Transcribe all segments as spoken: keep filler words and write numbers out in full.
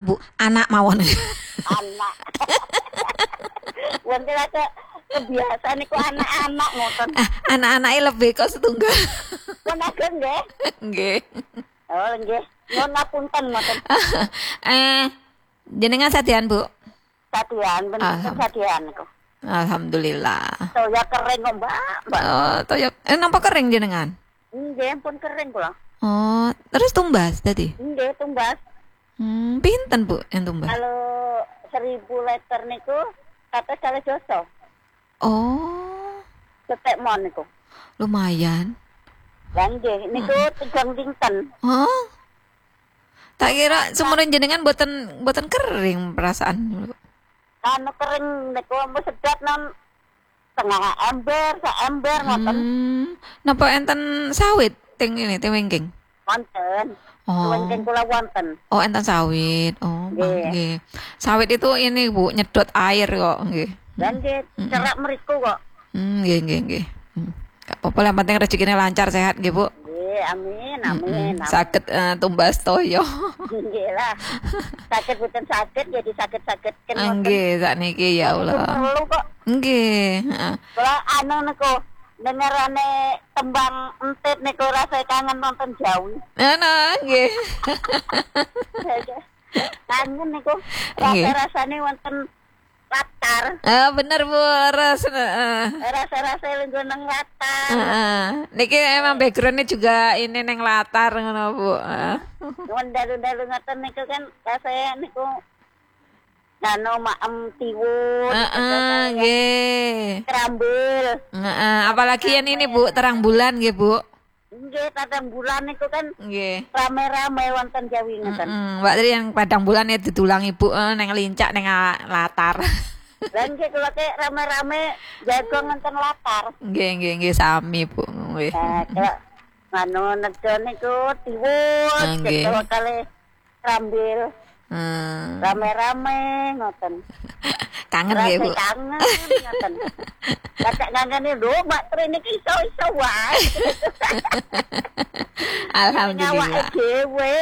Bu? Anak mawon. Anak. Wonten ada kebiasaan niku anak-anak ngoten. Ah, anak-anake lebih kok setunggal. Pun ageng nggih. Nggih. Oh nggih. Nyuwun ngapunten ngoten. Eh, jenengan sadian, Bu? Sadian ben Alham- sadian niku. Alhamdulillah. Toya kering kok, Mbak. Mbak. Oh, toyo eh nampa kering jenengan? Nggih pun kering kula. Oh, terus tumbas tadi? Nggih tumbas. Hmm, pinten Bu yang tumbas? Kalau seribu liter niku kata salah joso. Oh, Setek mon niku. lumayan. Lah nggih niku tigang dinten. Oh. Tak kira sumurun jenengan boten boten kering perasaan. Anu kering niku ambu sedap non setengah ember, sak ember ngoten. Hmm, napa enten sawit teng ini teng wengking? Wonten. Oh. Wonten kula wonten. Oh, enten sawit. Oh, Nggih. nggih. Sawit itu ini Bu, nyedot air kok, nggih. Dan nggih cerak mriku kok. Hmm, nggih nggih nggih. Hmm. Gak apa-apa, yang penting rezekine lancar sehat nggih, Bu. Nggih, amin, amin. amin. Sakit eh, tumbas toyo. Nggih lah. Sakit boten sakit jadi sakit-sakit ken ngoten. Nggih, sakniki ya Allah. Perlu kok. Nggih, heeh. Kula anu niku dengerane tembang entit niku rasa kangen nonton Jawi. Ana nggih. Kangen niku. Nggih. Rasa-rasane wonten latar. Ah, bener Bu, ras. Heeh. Rasa-rasa lungguh nang latar. Heeh. Niki emang backgroundnya juga ini neng latar ngono Bu. Heeh. Cuman dalu-dalu ngoten niku kan rasanya niku nano maem tiwul. Heeh, nggih. Kerambil. Heeh, apalagi yang ini Bu, terang bulan nggih Bu. Nggih, kadang bulan niku kan Nggih. rame-rame wonten Jawi ngoten. Heeh, Mbak Tri yang padang bulan ya ditulang Ibu eh, neng lincak neng a- latar. Lah nggih kula teh rame-rame jago ngenten latar. Nggih, nggih, nggih sami Bu. Nggih. Nah, kula nganu nejo niku tiwul, Ah, nggih. gitu kali kerambil. Hmm. Rame-rame ngoten. Kangen nggih Bu. Rasa kangen ngoten. Kakak ngangane lho, Mbak Tri niki iso-iso wae. Awake Alhamdulillah. dhewe.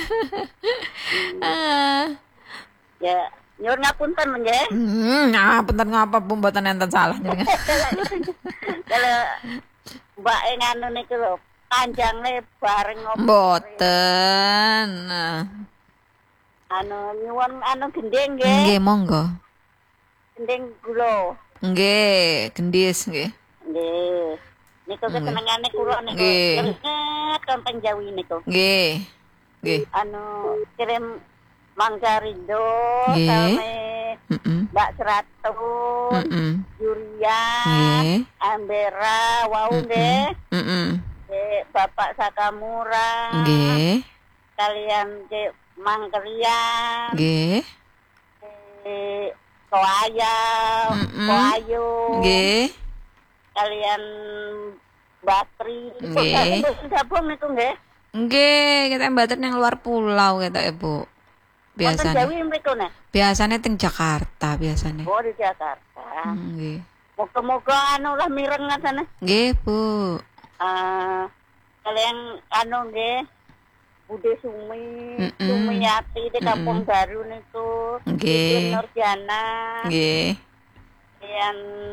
Ah. Ya, nyuwun ngapunten nggih. Hmm, nah, punten ngapa Bu mboten enten salah jenengan. Kalau Mbak e nganu niku lho, panjang lebar ngopo. Mboten. Nah. Anu nyuwun anu gendeng nggih. Nggih, monggo. Gendeng gula. Nggih, gendis nggih. Nggih. Niku kesenengane kula niku. Nggih. Keringet konten Jawi niku. Nggih. Nggih. Anu kirim Mangga Rindo Nggih. same Heeh. Mbak Seratus, Heeh. Yuria, Nggih. Ambera, wau nggih. Heeh. Nggih, Bapak Sakamura. Nggih. Kalian Cik Mangkerian. Nggih. Cik Koaya, Mm-mm. Koayu. Nggih. Kalian Batri. Nggih. Gabung niku nggih. Nggih, kita mboten yang luar pulau kita Ibu. Wonten Biasanya. Jawi mriku nah. Biasanya teng Jakarta biasanya. Oh di Jakarta. Hmm, Nggih. Moga-moga anu lah mireng sana. Nggih, Bu. Eh kalian anu nggih Bude Sumi, Mm-mm. Sumiyati di Kampung Baru niku. Nggih. Ibu Nurjana. Nggih. Kalian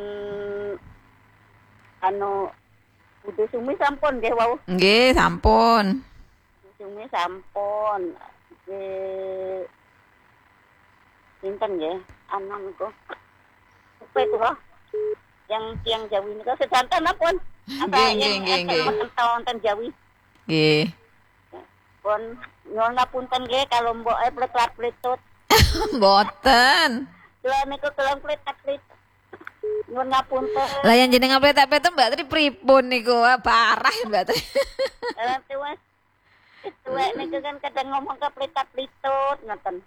anu Bude Sumi sampun nggih wau. Nggih, sampun. Bude Sumi sampun. Nggih. Pinten nggih anu niku. Apa itu kok? Yang tiang Jawi niku sedanten apun? Apa Nggih, yang nggih, nggih, nggih. wonten Jawi? Nggih. Pun nyuwun ngapunten nggih kalau mbok e pletlat-pletut. Mboten. Kula niku kelem pletlat-pletut. Nyuwun ngapunten. Lah yang jenengan petak-petak Mbak Tri pripun niku? Wah, parah ya Mbak Tri. Lah tuwes. Tuwek niku kan kadang ngomong ke pletlat-pletut ngoten.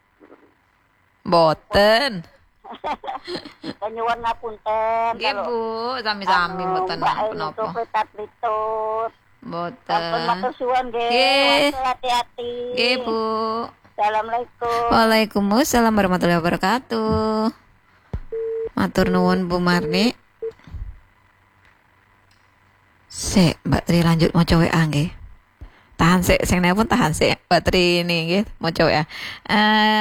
Mboten. Nyuwun ngapunten. Nggih, Bu, sami-sami mboten napa. napa. Pletlat-pletut. Ampun Mboten. matur suwun nggih. Nggih. Hati-hati. Nggih, Bu. Assalamualaikum. Waalaikumsalam warahmatullahi wabarakatuh. Matur nuwun Bu Marni. Sik, Mbak Tri lanjut maca W A nggih. Tahan sik, sing pun tahan sik. Mbak Tri ini nggih maca W A. Eh